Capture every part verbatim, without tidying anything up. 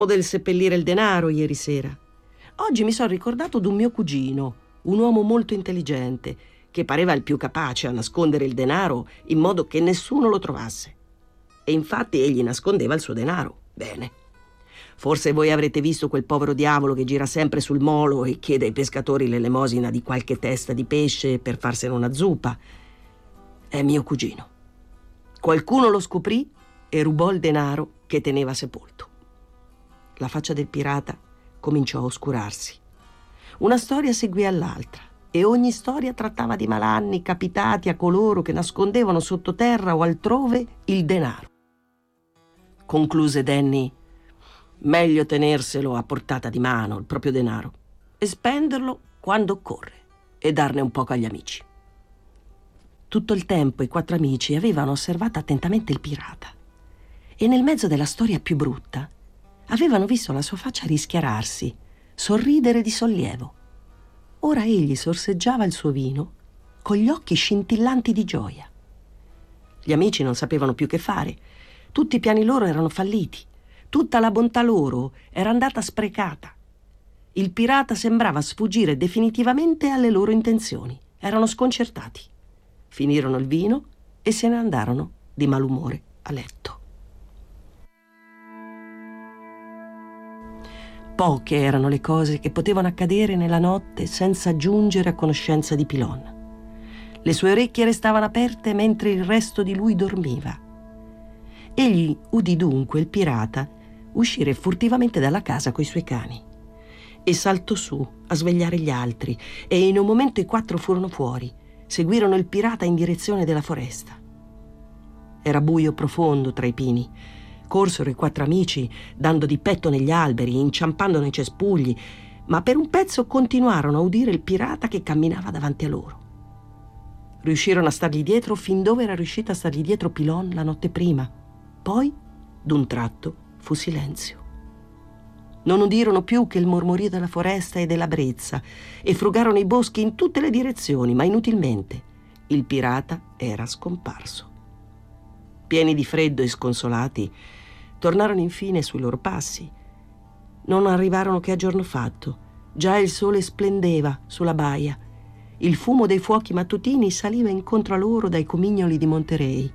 del seppellire il denaro ieri sera. Oggi mi sono ricordato d'un mio cugino, un uomo molto intelligente, che pareva il più capace a nascondere il denaro in modo che nessuno lo trovasse. E infatti egli nascondeva il suo denaro. Bene. Forse voi avrete visto quel povero diavolo che gira sempre sul molo e chiede ai pescatori l'elemosina di qualche testa di pesce per farsene una zuppa. È mio cugino. Qualcuno lo scoprì e rubò il denaro che teneva sepolto. La faccia del pirata cominciò a oscurarsi. Una storia seguì all'altra e ogni storia trattava di malanni capitati a coloro che nascondevano sottoterra o altrove il denaro. Concluse Danny: meglio tenerselo a portata di mano, il proprio denaro, e spenderlo quando occorre e darne un poco agli amici. Tutto il tempo i quattro amici avevano osservato attentamente il pirata e nel mezzo della storia più brutta avevano visto la sua faccia rischiararsi, sorridere di sollievo. Ora egli sorseggiava il suo vino con gli occhi scintillanti di gioia. Gli amici non sapevano più che fare. Tutti i piani loro erano falliti. Tutta la bontà loro era andata sprecata. Il pirata sembrava sfuggire definitivamente alle loro intenzioni. Erano sconcertati. Finirono il vino e se ne andarono di malumore a letto. Poche erano le cose che potevano accadere nella notte senza giungere a conoscenza di Pilon. Le sue orecchie restavano aperte mentre il resto di lui dormiva. Egli udì dunque il pirata uscire furtivamente dalla casa coi suoi cani e saltò su a svegliare gli altri e in un momento i quattro furono fuori, seguirono il pirata in direzione della foresta. Era buio profondo tra i pini. Corsero i quattro amici, dando di petto negli alberi, inciampando nei cespugli, ma per un pezzo continuarono a udire il pirata che camminava davanti a loro. Riuscirono a stargli dietro fin dove era riuscito a stargli dietro Pilon la notte prima. Poi, d'un tratto, fu silenzio. Non udirono più che il mormorio della foresta e della brezza e frugarono i boschi in tutte le direzioni, ma inutilmente. Il pirata era scomparso. Pieni di freddo e sconsolati, tornarono infine sui loro passi. Non arrivarono che a giorno fatto. Già il sole splendeva sulla baia. Il fumo dei fuochi mattutini saliva incontro a loro dai comignoli di Monterey.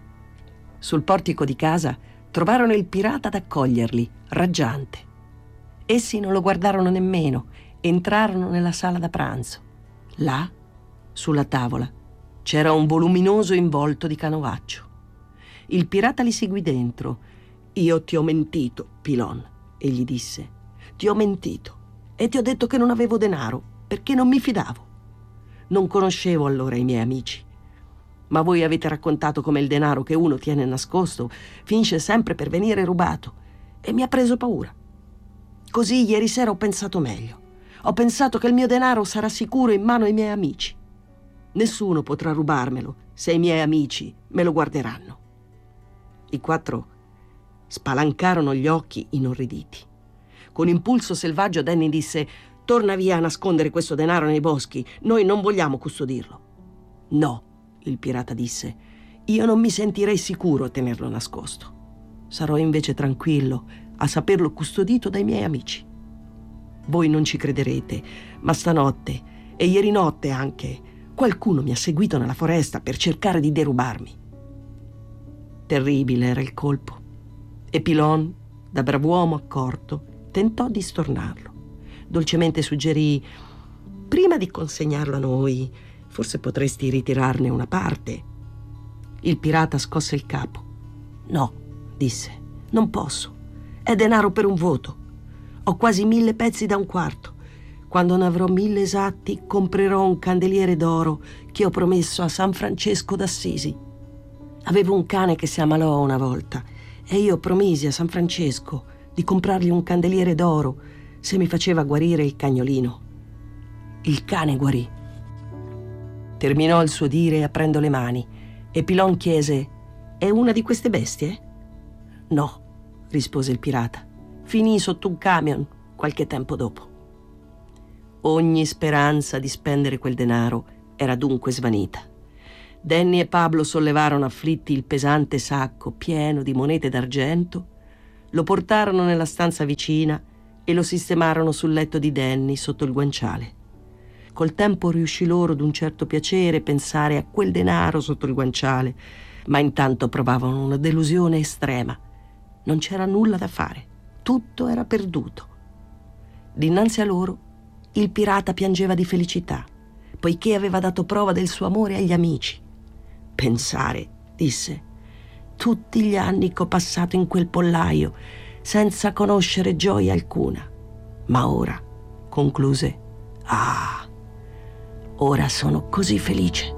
Sul portico di casa trovarono il pirata ad accoglierli, raggiante. Essi non lo guardarono nemmeno, entrarono nella sala da pranzo. Là, sulla tavola, c'era un voluminoso involto di canovaccio. Il pirata li seguì dentro. «Io ti ho mentito, Pilon», egli disse. «Ti ho mentito e ti ho detto che non avevo denaro perché non mi fidavo. Non conoscevo allora i miei amici. Ma voi avete raccontato come il denaro che uno tiene nascosto finisce sempre per venire rubato e mi ha preso paura. Così ieri sera ho pensato meglio. Ho pensato che il mio denaro sarà sicuro in mano ai miei amici. Nessuno potrà rubarmelo se i miei amici me lo guarderanno». I quattro spalancarono gli occhi inorriditi. Con impulso selvaggio Danny disse: «Torna via a nascondere questo denaro nei boschi. Noi non vogliamo custodirlo». «No», il pirata disse, «io non mi sentirei sicuro a tenerlo nascosto. Sarò invece tranquillo a saperlo custodito dai miei amici. Voi non ci crederete, ma stanotte e ieri notte anche qualcuno mi ha seguito nella foresta per cercare di derubarmi». Terribile era il colpo e Pilon, da brav'uomo accorto, tentò di stornarlo. Dolcemente suggerì: «Prima di consegnarlo a noi, forse potresti ritirarne una parte». Il pirata scosse il capo. «No», disse, «non posso. È denaro per un voto. Ho quasi mille pezzi da un quarto. Quando ne avrò mille esatti, comprerò un candeliere d'oro che ho promesso a San Francesco d'Assisi. Avevo un cane che si ammalò una volta e io promisi a San Francesco di comprargli un candeliere d'oro se mi faceva guarire il cagnolino. Il cane guarì». Terminò il suo dire aprendo le mani e Pilon chiese: «È una di queste bestie?» «No», rispose il pirata. «Finì sotto un camion qualche tempo dopo». Ogni speranza di spendere quel denaro era dunque svanita. Danny e Pablo sollevarono afflitti il pesante sacco pieno di monete d'argento, Lo portarono nella stanza vicina e lo sistemarono sul letto di Danny sotto il guanciale. Col tempo riuscì loro d'un certo piacere pensare a quel denaro sotto il guanciale, ma intanto provavano una delusione estrema. Non c'era nulla da fare, tutto era perduto. Dinanzi a loro il pirata piangeva di felicità, poiché aveva dato prova del suo amore agli amici. Pensare, disse, tutti gli anni che ho passato in quel pollaio senza conoscere gioia alcuna. Ma ora, concluse, ah, ora sono così felice.